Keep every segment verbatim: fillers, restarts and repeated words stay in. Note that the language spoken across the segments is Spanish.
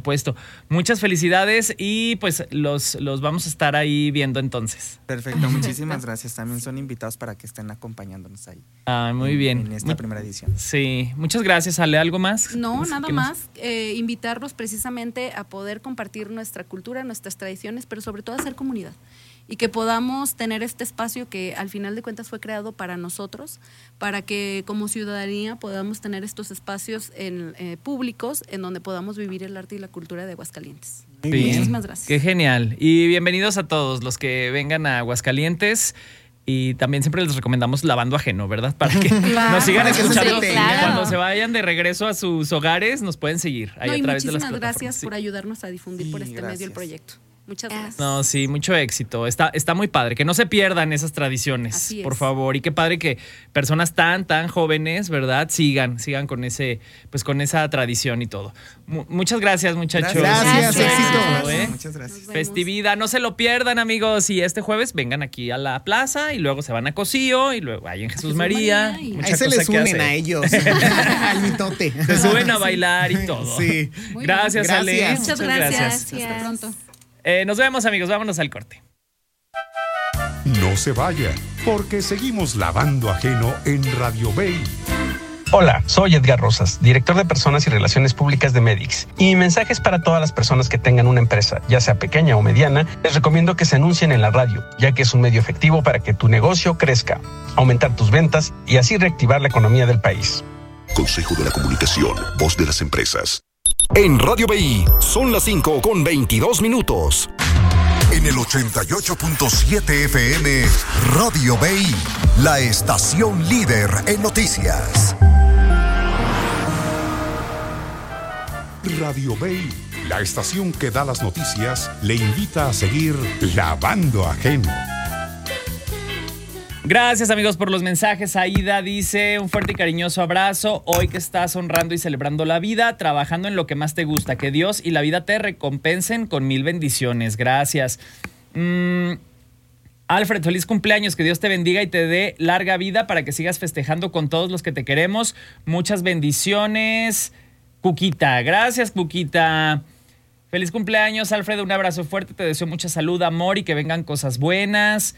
supuesto. Muchas felicidades y pues los, los vamos a estar ahí viendo entonces. Perfecto, muchísimas gracias. También son invitados para que estén acompañándonos ahí. Ah, muy en, bien. En esta muy, primera edición. Sí, muchas gracias, Ale. ¿Algo más? No, nada nos... más. Eh, invitarlos precisamente a poder compartir nuestra cultura, nuestras tradiciones, pero sobre todo a hacer comunidad. Y que podamos tener este espacio que al final de cuentas fue creado para nosotros, para que como ciudadanía podamos tener estos espacios en, eh, públicos en donde podamos vivir el arte y la cultura de Aguascalientes. Bien. Muchísimas gracias. Qué genial. Y bienvenidos a todos los que vengan a Aguascalientes. Y también siempre les recomendamos Lavando Ajeno, ¿verdad? Para que claro, nos sigan escuchando. Sí, claro. Cuando se vayan de regreso a sus hogares, nos pueden seguir ahí no, a y través de las muchísimas gracias sí. por ayudarnos a difundir sí, por este gracias. medio el proyecto. Muchas gracias. No, sí, mucho éxito. Está, está muy padre. Que no se pierdan esas tradiciones, Así es. por favor. Y qué padre que personas tan, tan jóvenes, ¿verdad? Sigan, sigan con ese, pues con esa tradición y todo. M- muchas gracias, muchachos. Gracias, gracias. éxito. ¿Eh? Muchas gracias. Festividad, no se lo pierdan, amigos. Y este jueves vengan aquí a la plaza y luego se van a Cocío y luego ahí en Jesús, Jesús María. María y- Mucha Ahí se cosa les que unen hacer. a ellos. Al mitote. Se suben a bailar y todo. Sí. Muy Gracias, bien. Ale. Gracias. Muchas gracias. Hasta pronto. Eh, nos vemos, amigos. Vámonos al corte. No se vaya, porque seguimos lavando ajeno en Radio Bay. Hola, soy Edgar Rosas, director de Personas y Relaciones Públicas de Medix. Y mi mensaje es para todas las personas que tengan una empresa, ya sea pequeña o mediana. Les recomiendo que se anuncien en la radio, ya que es un medio efectivo para que tu negocio crezca, aumentar tus ventas y así reactivar la economía del país. Consejo de la Comunicación, voz de las empresas. En Radio B I son las cinco con veintidós minutos. En el ochenta y ocho punto siete F M, Radio B I, la estación líder en noticias. Radio Bay, la estación que da las noticias, le invita a seguir lavando ajeno. Gracias, amigos, por los mensajes. Aida dice, un fuerte y cariñoso abrazo. Hoy que estás honrando y celebrando la vida, trabajando en lo que más te gusta. Que Dios y la vida te recompensen con mil bendiciones. Gracias. Mm, Alfred, feliz cumpleaños. Que Dios te bendiga y te dé larga vida para que sigas festejando con todos los que te queremos. Muchas bendiciones. Cuquita, gracias, Cuquita. Feliz cumpleaños, Alfred. Un abrazo fuerte. Te deseo mucha salud, amor y que vengan cosas buenas.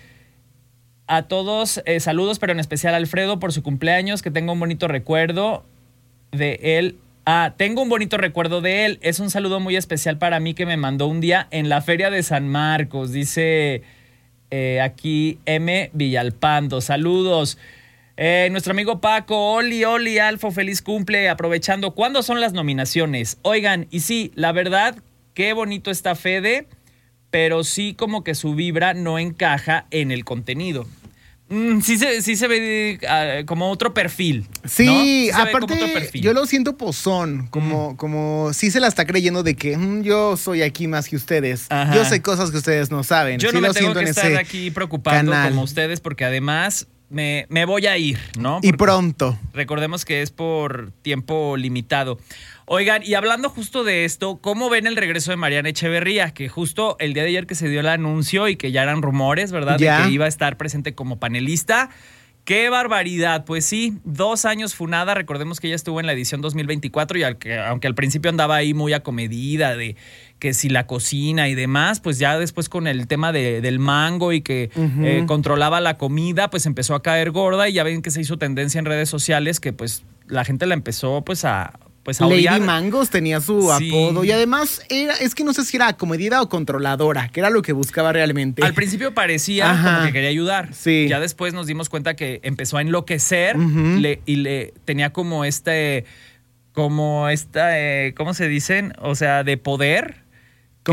A todos, eh, saludos, pero en especial a Alfredo por su cumpleaños, que tenga un bonito recuerdo de él. Ah, tengo un bonito recuerdo de él. Es un saludo muy especial para mí que me mandó un día en la Feria de San Marcos. Dice eh, aquí M. Villalpando. Saludos. Eh, nuestro amigo Paco, Oli, Oli, Alfo, feliz cumple. Aprovechando, ¿cuándo son las nominaciones? Oigan, y sí, la verdad, qué bonito está Fede, pero sí como que su vibra no encaja en el contenido. Mm, sí, se, sí se ve uh, como otro perfil. Sí, ¿no? Sí aparte yo lo siento pozón, como, mm. como sí se la está creyendo de que mm, yo soy aquí más que ustedes. Ajá. Yo sé cosas que ustedes no saben. Yo sí no me lo tengo siento que en estar ese aquí preocupando canal. como ustedes, porque además me, me voy a ir, ¿no? Porque y pronto. Recordemos que es por tiempo limitado. Oigan, y hablando justo de esto, ¿cómo ven el regreso de Mariana Echeverría? Que justo el día de ayer que se dio el anuncio y que ya eran rumores, ¿verdad? ¿Ya? De que iba a estar presente como panelista. ¡Qué barbaridad! Pues sí, dos años funada. Recordemos que ella estuvo en la edición dos mil veinticuatro y al que, aunque al principio andaba ahí muy acomedida de que si la cocina y demás, pues ya después con el tema de, del mango y que uh-huh. eh, controlaba la comida, pues empezó a caer gorda y ya ven que se hizo tendencia en redes sociales que pues la gente la empezó pues a... Pues Lady Mangos tenía su sí. apodo y además era, es que no sé si era acomedida o controladora, que era lo que buscaba realmente. Al principio parecía Ajá. como que quería ayudar. Sí. Ya después nos dimos cuenta que empezó a enloquecer uh-huh. le, y le tenía como este, como esta, eh, ¿cómo se dicen? O sea, de poder. Como...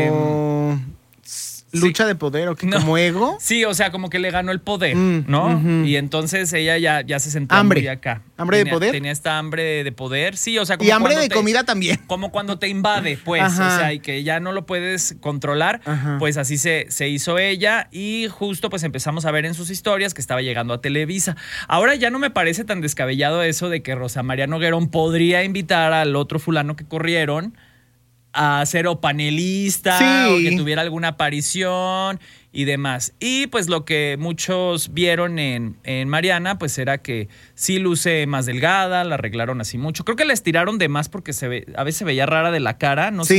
Que, lucha sí. de poder o que no. como ego. Sí, o sea, como que le ganó el poder, mm, ¿no? Uh-huh. Y entonces ella ya, ya se sentó hambre. muy acá. ¿Hambre tenía, de poder? Tenía esta hambre de poder, sí, o sea, como y hambre de te, comida también. Como cuando te invade, pues, Ajá. o sea, y que ya no lo puedes controlar, Ajá. pues así se, se hizo ella y justo pues empezamos a ver en sus historias que estaba llegando a Televisa. Ahora ya no me parece tan descabellado eso de que Rosa María Noguerón podría invitar al otro fulano que corrieron a ser o panelista sí. o que tuviera alguna aparición y demás. Y pues lo que muchos vieron en, en Mariana, pues era que sí luce más delgada, la arreglaron así mucho. Creo que la estiraron de más porque se ve, a veces se veía rara de la cara. No sí,